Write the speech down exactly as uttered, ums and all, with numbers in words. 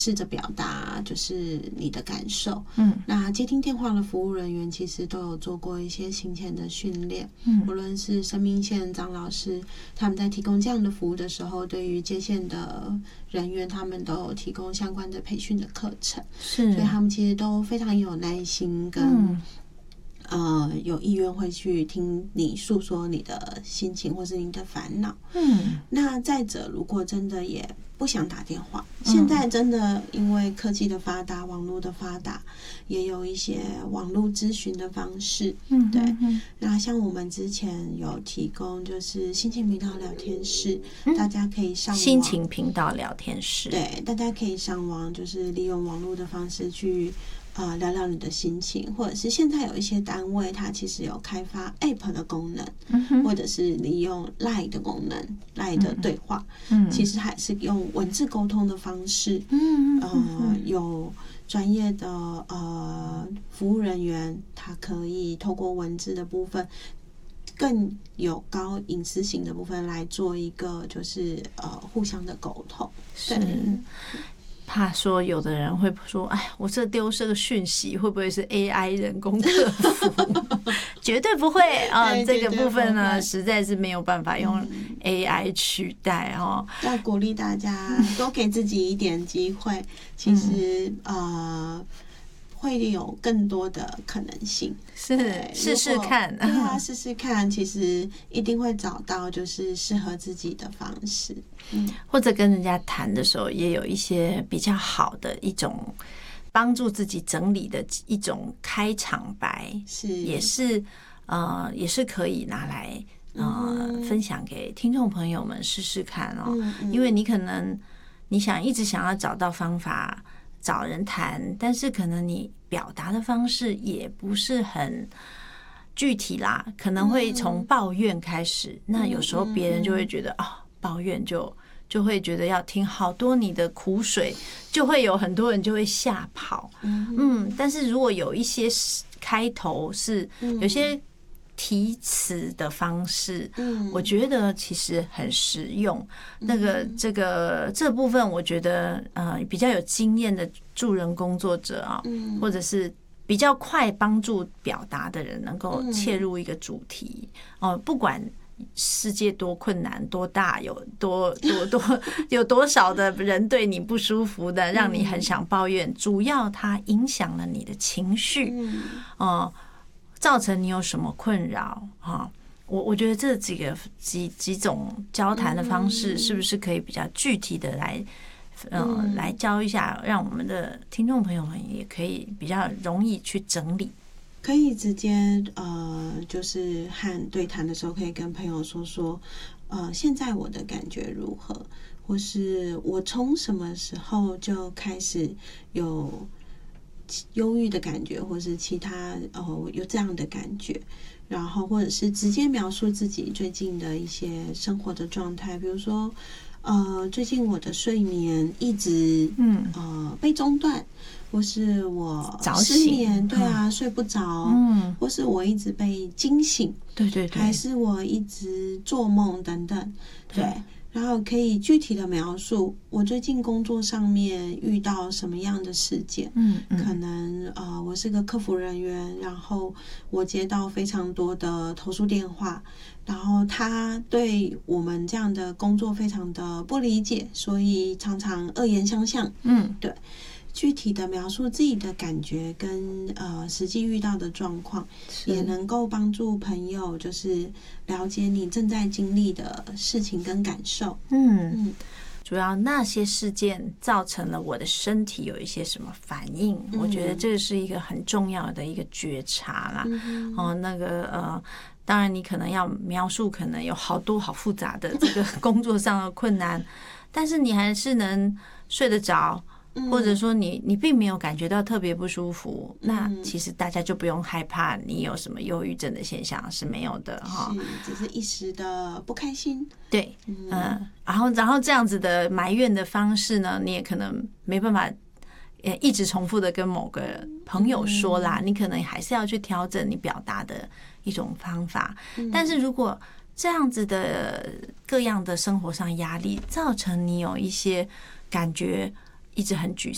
试着表达就是你的感受。 嗯， 那接听电话的服务人员其实都有做过一些行前的训练， 嗯， 无论是生命线张老师他们在提供这样的服务的时候，对于接线的人员他们都有提供相关的培训的课程， 是， 所以他们其实都非常有耐心跟、 嗯呃有意愿会去听你诉说你的心情或是你的烦恼。 嗯， 那再者，如果真的也不想打电话，现在真的因为科技的发达，网络的发达，也有一些网络咨询的方式。 嗯， 对。 嗯， 那像我们之前有提供就是心情频道聊天室， 嗯、 大家可以上网心情频道聊天室， 对，大家可以上网，就是利用网络的方式去。呃，聊聊你的心情，或者是现在有一些单位，它其实有开发 App 的功能， 嗯、 或者是利用 Line 的功能 ，Line 的对话， 嗯， 其实还是用文字沟通的方式， 嗯， 呃，有专业的呃服务人员，他可以透过文字的部分，更有高隐私性的部分来做一个就是呃互相的沟通， 是。怕说有的人会说，哎，我这丢这个讯息会不会是 A I 人工客服？绝对不会啊、呃！这个部分呢，实在是没有办法用 A I 取代哦。 要鼓励大家多给自己一点机会，其实、嗯、呃。会有更多的可能性， 是试试看， 对啊，试试看，其实一定会找到就是适合自己的方式。嗯， 或者跟人家谈的时候，也有一些比较好的一种帮助自己整理的一种开场白， 是也是呃也是可以拿来呃、嗯、分享给听众朋友们试试看哦。 嗯嗯， 因为你可能你想一直想要找到方法。找人谈，但是可能你表达的方式也不是很具体啦，可能会从抱怨开始。嗯、那有时候别人就会觉得啊、哦，抱怨就就会觉得要听好多你的苦水，就会有很多人就会吓跑。嗯, 嗯，但是如果有一些开头是有些提词的方式，嗯，我觉得其实很实用。那个这个这部分，我觉得呃比较有经验的助人工作者啊，嗯，或者是比较快帮助表达的人，能够切入一个主题哦、呃，不管世界多困难、多大，有多多多有多少的人对你不舒服的，让你很想抱怨，主要它影响了你的情绪，嗯。呃造成你有什么困扰啊？我我觉得这几个几几种交谈的方式，是不是可以比较具体的来，呃，来教一下，让我们的听众朋友们也可以比较容易去整理。 可以直接呃，就是和对谈的时候，可以跟朋友说说，呃，现在我的感觉如何，或是我从什么时候就开始有。忧郁的感觉，或是其他哦有这样的感觉，然后或者是直接描述自己最近的一些生活的状态，比如说呃最近我的睡眠一直嗯呃被中断，或是我失眠，对啊、嗯、睡不着，嗯，或是我一直被惊醒， 对对对， 还是我一直做梦等等，对。对，然后可以具体的描述我最近工作上面遇到什么样的事件，嗯，嗯可能呃我是个客服人员，然后我接到非常多的投诉电话，然后他对我们这样的工作非常的不理解，所以常常恶言相向，嗯，对。具体的描述自己的感觉跟呃实际遇到的状况，也能够帮助朋友就是了解你正在经历的事情跟感受。嗯嗯， 主要那些事件造成了我的身体有一些什么反应，嗯、我觉得这是一个很重要的一个觉察啦。嗯、哦，那个呃。当然，你可能要描述，可能有好多好复杂的这个工作上的困难，但是你还是能睡得着。或者说你你并没有感觉到特別不舒服，嗯、那其實大家就不用害怕你有什麼憂鬱症的現象，是沒有的哈， 只是一時的不開心。 對，嗯、呃，然後然後這樣子的埋怨的方式呢，你也可能沒辦法一直重複的跟某個朋友說啦，嗯、你可能還是要去調整你表達的一種方法。嗯、但是如果這樣子的各樣的生活上壓力造成你有一些感覺一直很沮